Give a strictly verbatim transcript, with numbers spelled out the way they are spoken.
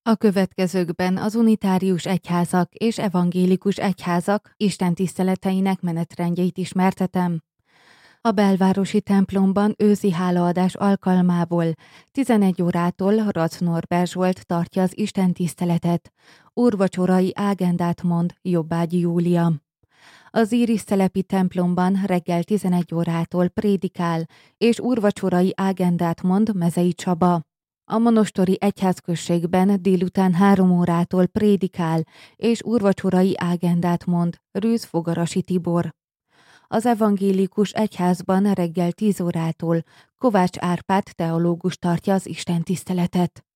A következőkben az unitárius egyházak és evangélikus egyházak istentiszteleteinek menetrendjeit ismertetem. A belvárosi templomban őszi hálaadás alkalmából tizenegy órától Rac Norbert Zsolt tartja az istentiszteletet, úrvacsorai ágendát mond Jobbágyi Júlia. Az Írisztelepi templomban reggel tizenegy órától prédikál és úrvacsorai ágendát mond Mezei Csaba. A monostori egyházközségben délután három órától prédikál és úrvacsorai ágendát mond Rűz Fogarasi Tibor. Az evangélikus egyházban reggel tíz órától Kovács Árpád teológus tartja az istentiszteletet.